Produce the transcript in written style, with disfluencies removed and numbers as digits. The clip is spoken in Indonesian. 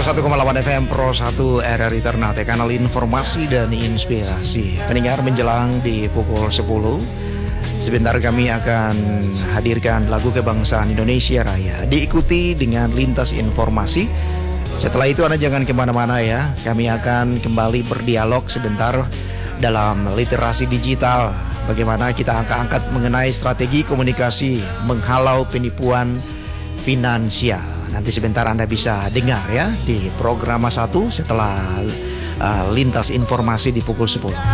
101,8 FM Pro 1 RRI Ternate, kanal informasi dan inspirasi. Pendengar, menjelang di pukul 10, sebentar kami akan hadirkan lagu kebangsaan Indonesia Raya, diikuti dengan lintas informasi. Setelah itu Anda jangan kemana-mana ya. Kami akan kembali berdialog sebentar dalam literasi digital. Bagaimana kita angkat mengenai strategi komunikasi menghalau penipuan finansial. Nanti sebentar Anda bisa dengar ya di program 1 setelah lintas informasi di pukul 10.